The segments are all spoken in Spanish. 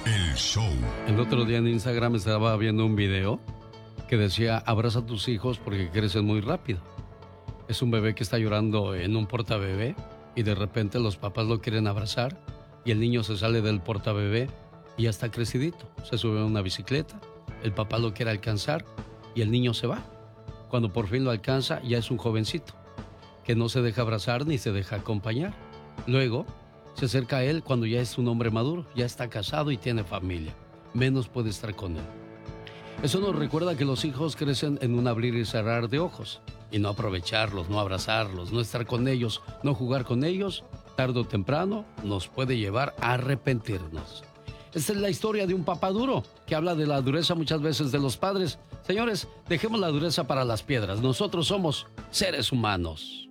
El show. El otro día en Instagram estaba viendo un video que decía: abraza a tus hijos porque crecen muy rápido. Es un bebé que está llorando en un portabebé y de repente los papás lo quieren abrazar y el niño se sale del portabebé y ya está crecidito. Se sube a una bicicleta, el papá lo quiere alcanzar y el niño se va. Cuando por fin lo alcanza, ya es un jovencito que no se deja abrazar ni se deja acompañar. Luego se acerca a él cuando ya es un hombre maduro, ya está casado y tiene familia. Menos puede estar con él. Eso nos recuerda que los hijos crecen en un abrir y cerrar de ojos. Y no aprovecharlos, no abrazarlos, no estar con ellos, no jugar con ellos, tarde o temprano nos puede llevar a arrepentirnos. Esta es la historia de un papá duro, que habla de la dureza muchas veces de los padres. Señores, dejemos la dureza para las piedras. Nosotros somos seres humanos.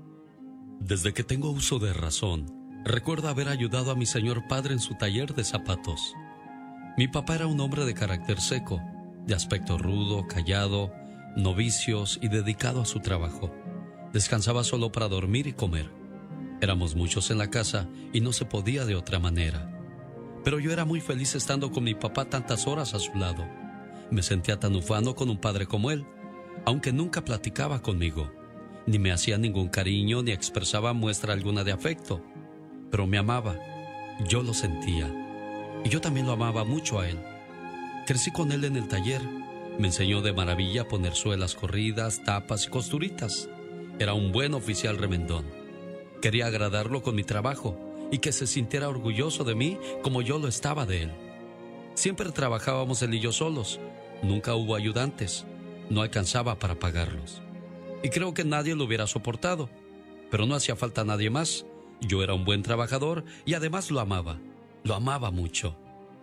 Desde que tengo uso de razón, recuerdo haber ayudado a mi señor padre en su taller de zapatos. Mi papá era un hombre de carácter seco, de aspecto rudo, callado, no vicios y dedicado a su trabajo. Descansaba solo para dormir y comer. Éramos muchos en la casa y no se podía de otra manera. Pero yo era muy feliz estando con mi papá tantas horas a su lado. Me sentía tan ufano con un padre como él, aunque nunca platicaba conmigo, ni me hacía ningún cariño ni expresaba muestra alguna de afecto. Pero me amaba, yo lo sentía, y yo también lo amaba mucho a él. Crecí con él en el taller. Me enseñó de maravilla a poner suelas corridas, tapas y costuritas. Era un buen oficial remendón. Quería agradarlo con mi trabajo y que se sintiera orgulloso de mí como yo lo estaba de él. Siempre trabajábamos él y yo solos. Nunca hubo ayudantes. No alcanzaba para pagarlos. Y creo que nadie lo hubiera soportado. Pero no hacía falta nadie más. Yo era un buen trabajador y además lo amaba. Lo amaba mucho.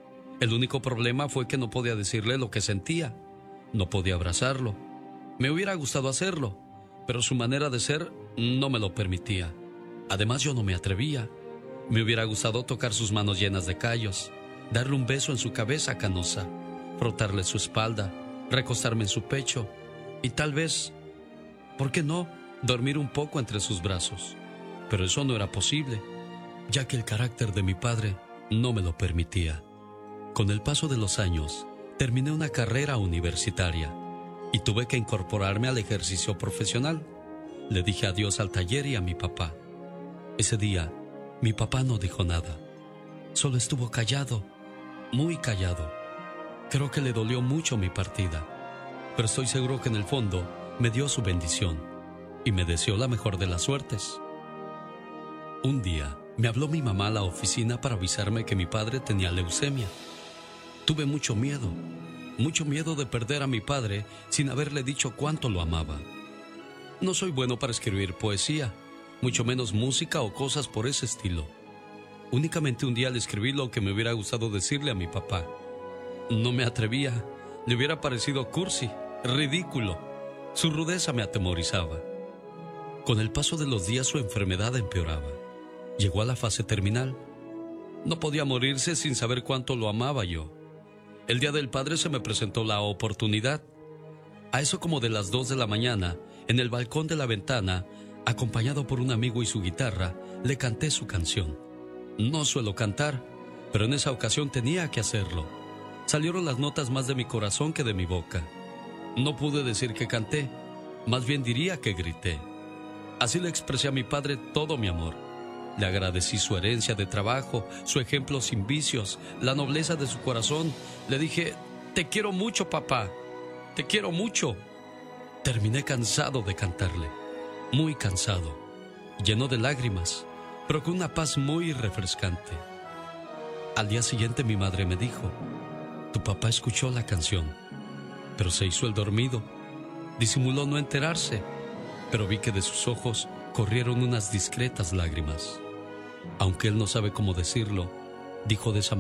El único problema fue que no podía decirle lo que sentía. No podía abrazarlo. Me hubiera gustado hacerlo, pero su manera de ser no me lo permitía. Además, yo no me atrevía. Me hubiera gustado tocar sus manos llenas de callos, darle un beso en su cabeza canosa, frotarle su espalda, recostarme en su pecho y tal vez, ¿por qué no?, dormir un poco entre sus brazos. Pero eso no era posible, ya que el carácter de mi padre no me lo permitía. Con el paso de los años, terminé una carrera universitaria y tuve que incorporarme al ejercicio profesional. Le dije adiós al taller y a mi papá. Ese día, mi papá no dijo nada. Solo estuvo callado, muy callado. Creo que le dolió mucho mi partida, pero estoy seguro que en el fondo me dio su bendición y me deseó la mejor de las suertes. Un día, me habló mi mamá a la oficina para avisarme que mi padre tenía leucemia. Tuve mucho miedo de perder a mi padre sin haberle dicho cuánto lo amaba. No soy bueno para escribir poesía, mucho menos música o cosas por ese estilo. Únicamente un día le escribí lo que me hubiera gustado decirle a mi papá. No me atrevía, le hubiera parecido cursi, ridículo. Su rudeza me atemorizaba. Con el paso de los días su enfermedad empeoraba. Llegó a la fase terminal. No podía morirse sin saber cuánto lo amaba yo. El día del padre se me presentó la oportunidad. A eso como de las 2 de la mañana, en el balcón de la ventana, acompañado por un amigo y su guitarra, le canté su canción. No suelo cantar, pero en esa ocasión tenía que hacerlo. Salieron las notas más de mi corazón que de mi boca. No pude decir que canté, más bien diría que grité. Así le expresé a mi padre todo mi amor. Le agradecí su herencia de trabajo, su ejemplo sin vicios, la nobleza de su corazón. Le dije, te quiero mucho, papá, te quiero mucho. Terminé cansado de cantarle, muy cansado, lleno de lágrimas, pero con una paz muy refrescante. Al día siguiente mi madre me dijo, tu papá escuchó la canción, pero se hizo el dormido. Disimuló no enterarse, pero vi que de sus ojos corrieron unas discretas lágrimas. Aunque él no sabe cómo decirlo, dijo de esa